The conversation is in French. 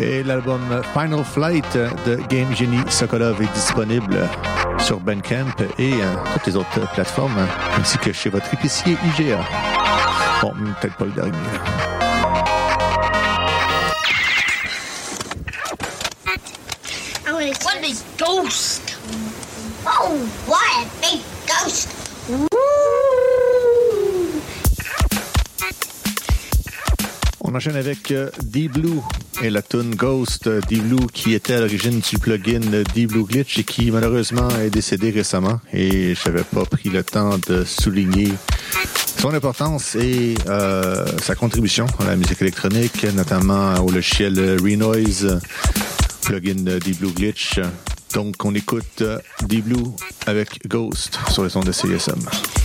Et l'album Final Flight de Game Genie Sokolov est disponible sur Bandcamp et toutes les autres plateformes, ainsi que chez votre épicier IGA. Bon, peut-être pas le dernier. What a big ghost! Oh, what a big ghost! On enchaîne avec Deep Blue et la tune Ghost. Deep Blue qui était à l'origine du plugin Deep Blue Glitch et qui malheureusement est décédé récemment. Et je n'avais pas pris le temps de souligner son importance et sa contribution à la musique électronique, notamment au logiciel Renoise, plugin Deep Blue Glitch. Donc on écoute Deep Blue avec Ghost sur les ondes de CISM.